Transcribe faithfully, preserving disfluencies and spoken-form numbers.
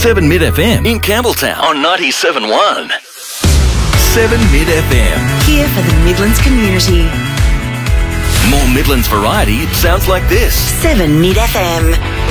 seven Mid F M in Campbelltown on ninety-seven point one. seven Mid F M. Here for the Midlands community. More Midlands variety sounds like this. seven Mid F M.